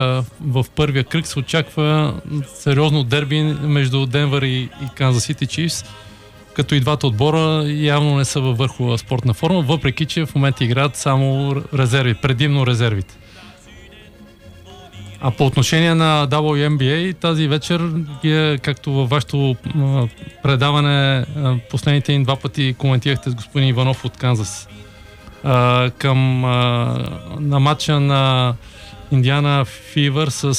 в първия кръг се очаква сериозно дерби между Денвър и Канзас Сити Чифс, като и двата отбора явно не са във върхова спортна форма, въпреки че в момента играят само резерви, предимно резервите. А по отношение на WNBA, тази вечер, както във вашето предаване последните два пъти коментирахте с господин Иванов от Канзас, на матча на Индиана Фивър с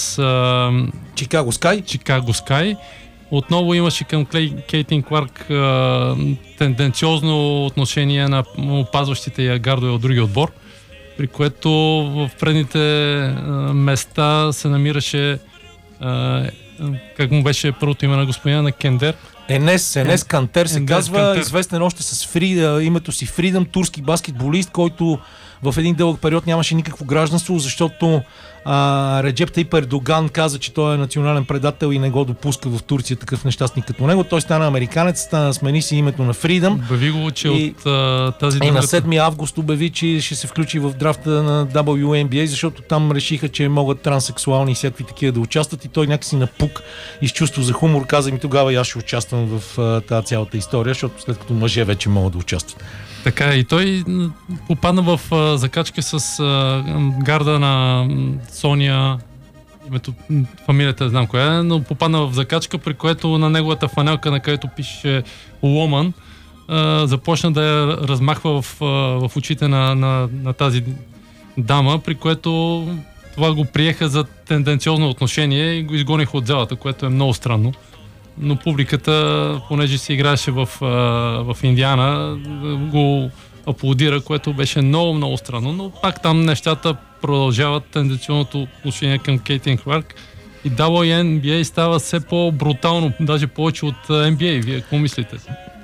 Чикаго Скай. Отново имаше към Кейтлин Кларк тенденциозно отношение на опазващите я гардове от другия отбор, при което в предните места се намираше как му беше първото име на господина на Кендер? Енес Кантер се казва, Кантер. Известен още с името си Фридъм, турски баскетболист, който в един дълъг период нямаше никакво гражданство, защото Реджеп Тайип Ердоган каза, че той е национален предател и не го допуска в Турция такъв нещастник като него. Той стана американец, смени си името на Фридъм. Обяви го, че от тази и на 7 август обяви, че ще се включи в драфта на WNBA, защото там решиха, че могат транссексуални и всякакви такива да участват, и той някакси напук и с чувство за хумор каза ми тогава и аз ще участвам в тази цялата история, защото след като мъже вече могат да участват. Така и той попадна в закачка с гарда на Соня, името, фамилията не знам коя е, но попадна в закачка, при което на неговата фанелка, на където пише Woman, започна да я размахва в очите на тази дама, при което това го приеха за тенденциозно отношение и го изгониха от залата, което е много странно. Но публиката, понеже се играеше в Индиана, го аплодира, което беше много, много странно. Но пак там нещата продължават, тенденциозното отношение към Кейтлин Кларк. И WNBA става все по-брутално, даже повече от NBA. Вие какво мислите?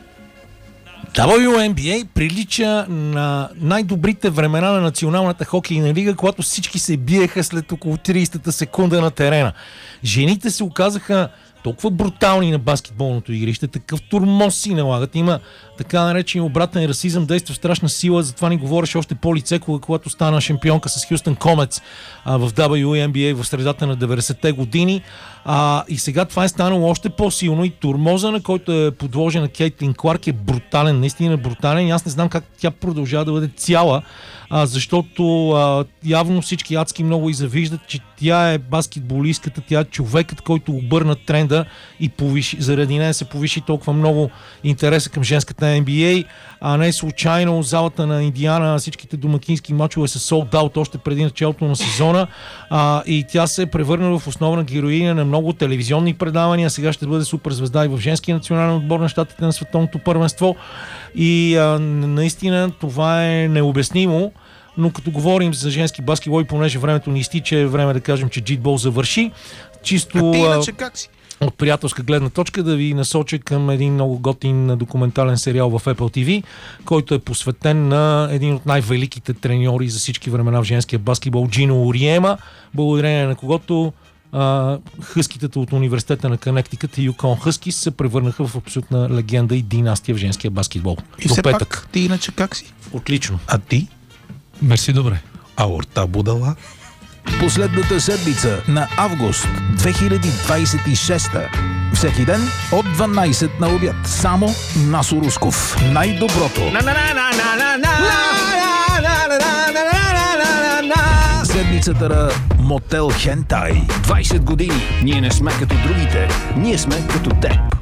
WNBA прилича на най-добрите времена на Националната хокейна лига, когато всички се биеха след около 30-та секунда на терена. Жените се оказаха толкова брутални на баскетболното игрище, такъв тормоз си налагат. Има така наречен обратен расизъм, действа страшна сила, затова ни говореше още по-лице, когато стана шампионка с Хюстън Кометс в WNBA в средата на 90-те години. И сега това е станало още по-силно и тормоза, на който е подложена Кейтлин Кларк, е брутален, наистина брутален, и аз не знам как тя продължава да бъде цяла, защото явно всички адски много и завиждат, че тя е баскетболистката, тя е човекът, който обърна тренда и заради нея се повиши толкова много интереса към женската NBA, а не случайно залата на Индиана, всичките домакински мачове са sold out още преди началото на сезона, и тя се е превърнала в основна героиня на много телевизионни предавания. Сега ще бъде суперзвезда и в женския национален отбор на щатите на световното първенство, и наистина това е необяснимо. Но като говорим за женски баскетбол, и понеже времето ни изтича, е време да кажем, че джитбол завърши. Чисто иначе как си? От приятелска гледна точка да ви насоча към един много готин документален сериал в Apple TV, който е посветен на един от най-великите треньори за всички времена в женския баскетбол, Джино Ориема, благодарение на когото хъскитата от университета на Конектикът и Юкон Хъскис се превърнаха в абсолютна легенда и династия в женския баскетбол. И все пак, ти иначе как си? Отлично. А ти? Мерси, добре. Аорта Будала? Последната седмица на август 2026. Всеки ден от 12 на обяд. Само Насо Русков. Най-доброто. Седмицата на Мотел Хентай. 20 години. Ние не сме като другите. Ние сме като теб.